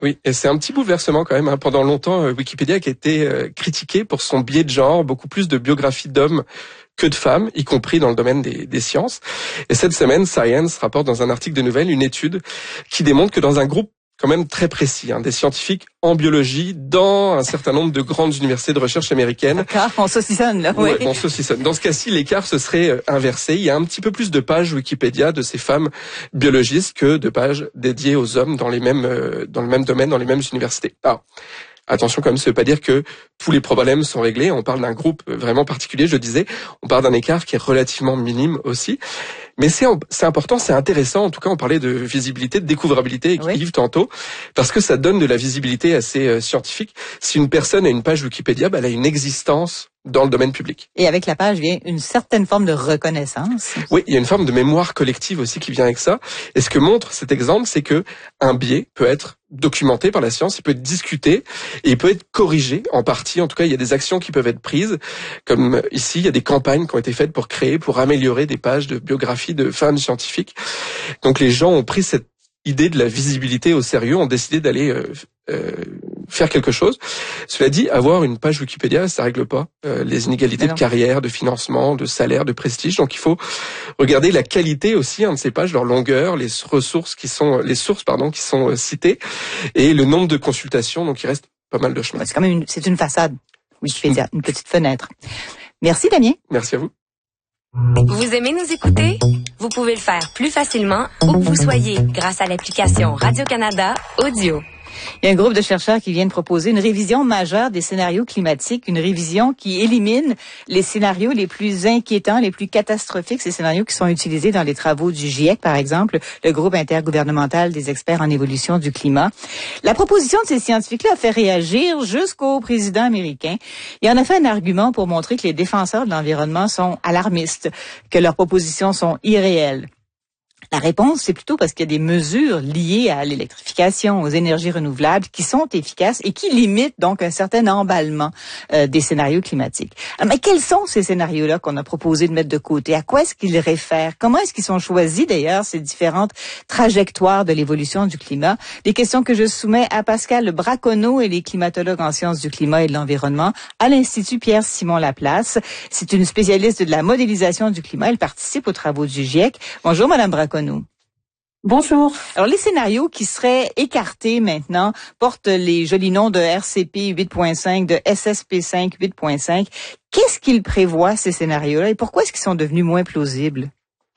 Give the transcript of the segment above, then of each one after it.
Oui, et c'est un petit bouleversement quand même. Hein. Pendant longtemps, Wikipédia qui a été critiqué pour son biais de genre, beaucoup plus de biographies d'hommes que de femmes, y compris dans le domaine des sciences. Et cette semaine, Science rapporte dans un article de nouvelles une étude qui démontre que dans un groupe quand même très précis, des scientifiques en biologie dans un certain nombre de grandes universités de recherche américaines. D'accord, on saucissonne là, oui. Ouais, on saucissonne. Dans ce cas-ci, l'écart se serait inversé. Il y a un petit peu plus de pages Wikipédia de ces femmes biologistes que de pages dédiées aux hommes dans le même domaine, dans les mêmes universités. Alors, attention quand même, ça ne veut pas dire que tous les problèmes sont réglés. On parle d'un groupe vraiment particulier, je disais. On parle d'un écart qui est relativement minime aussi. Mais c'est important, c'est intéressant. En tout cas, on parlait de visibilité, de découvrabilité avec Yves tantôt, parce que ça donne de la visibilité assez scientifique. Si une personne a une page Wikipédia, elle a une existence dans le domaine public. Et avec la page vient une certaine forme de reconnaissance. Oui, il y a une forme de mémoire collective aussi qui vient avec ça. Et ce que montre cet exemple, c'est que un biais peut être documenté par la science, il peut être discuté et il peut être corrigé en partie. En tout cas, il y a des actions qui peuvent être prises. Comme ici, il y a des campagnes qui ont été faites pour améliorer des pages de biographie de femmes scientifiques. Donc les gens ont pris cette idée de la visibilité au sérieux, ont décidé d'aller faire quelque chose. Cela dit, avoir une page Wikipédia, ça règle pas les inégalités de carrière, de financement, de salaire, de prestige. Donc il faut regarder la qualité aussi de ces pages, leur longueur, les sources qui sont citées et le nombre de consultations. Donc il reste pas mal de chemin. C'est quand même c'est une façade Wikipédia, une petite fenêtre. Merci Damien. Merci à vous. Vous aimez nous écouter? Vous pouvez le faire plus facilement où que vous soyez grâce à l'application Radio-Canada Audio. Il y a un groupe de chercheurs qui vient de proposer une révision majeure des scénarios climatiques, une révision qui élimine les scénarios les plus inquiétants, les plus catastrophiques, ces scénarios qui sont utilisés dans les travaux du GIEC, par exemple, le groupe intergouvernemental des experts en évolution du climat. La proposition de ces scientifiques-là a fait réagir jusqu'au président américain. Il en a fait un argument pour montrer que les défenseurs de l'environnement sont alarmistes, que leurs propositions sont irréelles. La réponse, c'est plutôt parce qu'il y a des mesures liées à l'électrification, aux énergies renouvelables qui sont efficaces et qui limitent donc un certain emballement des scénarios climatiques. Mais quels sont ces scénarios-là qu'on a proposé de mettre de côté? À quoi est-ce qu'ils réfèrent? Comment est-ce qu'ils sont choisis d'ailleurs, ces différentes trajectoires de l'évolution du climat? Des questions que je soumets à Pascal Braconneau, et les climatologues en sciences du climat et de l'environnement à l'Institut Pierre-Simon Laplace. C'est une spécialiste de la modélisation du climat. Elle participe aux travaux du GIEC. Bonjour, Madame Braconneau. Bonjour. Alors, les scénarios qui seraient écartés maintenant portent les jolis noms de RCP 8.5, de SSP5 8.5. Qu'est-ce qu'ils prévoient, ces scénarios-là, et pourquoi est-ce qu'ils sont devenus moins plausibles?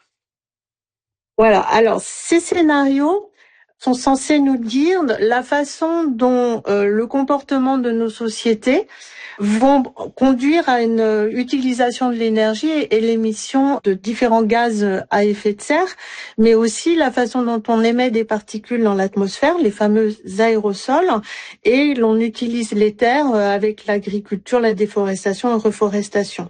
Voilà. Alors, ces scénarios sont censés nous dire la façon dont le comportement de nos sociétés vont conduire à une utilisation de l'énergie et l'émission de différents gaz à effet de serre, mais aussi la façon dont on émet des particules dans l'atmosphère, les fameux aérosols, et l'on utilise les terres avec l'agriculture, la déforestation et la reforestation.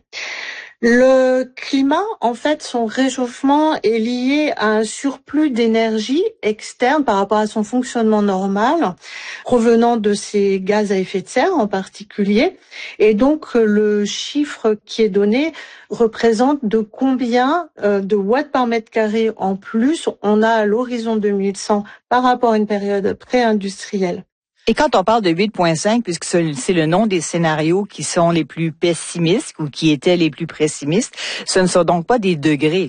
Le climat, en fait, son réchauffement est lié à un surplus d'énergie externe par rapport à son fonctionnement normal, provenant de ces gaz à effet de serre en particulier. Et donc, le chiffre qui est donné représente de combien de watts par mètre carré en plus on a à l'horizon 2100 par rapport à une période pré-industrielle. Et quand on parle de 8.5, puisque c'est le nom des scénarios qui sont les plus pessimistes ou qui étaient les plus pessimistes, ce ne sont donc pas des degrés.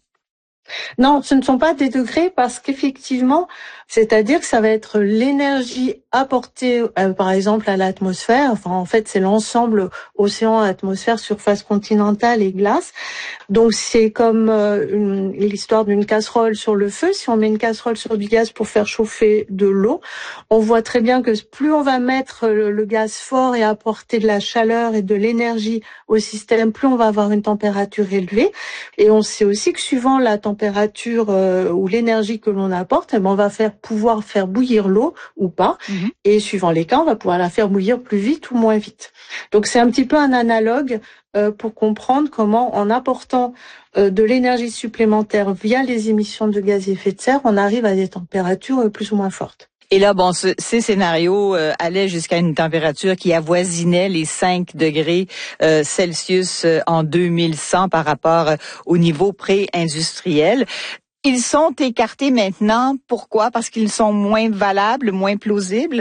Non, ce ne sont pas des degrés parce qu'effectivement, c'est-à-dire que ça va être l'énergie apportée, par exemple, à l'atmosphère. Enfin, en fait, c'est l'ensemble océan, atmosphère, surface continentale et glace. Donc, c'est comme l'histoire d'une casserole sur le feu. Si on met une casserole sur du gaz pour faire chauffer de l'eau, on voit très bien que plus on va mettre le gaz fort et apporter de la chaleur et de l'énergie au système, plus on va avoir une température élevée. Et on sait aussi que suivant la température ou l'énergie que l'on apporte, on va pouvoir faire bouillir l'eau ou pas. Et suivant les cas, on va pouvoir la faire bouillir plus vite ou moins vite. Donc c'est un petit peu un analogue pour comprendre comment, en apportant de l'énergie supplémentaire via les émissions de gaz à effet de serre, on arrive à des températures plus ou moins fortes. Et là, bon, ces scénarios allaient jusqu'à une température qui avoisinait les 5 degrés Celsius en 2100 par rapport au niveau pré-industriel. Ils sont écartés maintenant. Pourquoi? Parce qu'ils sont moins valables, moins plausibles?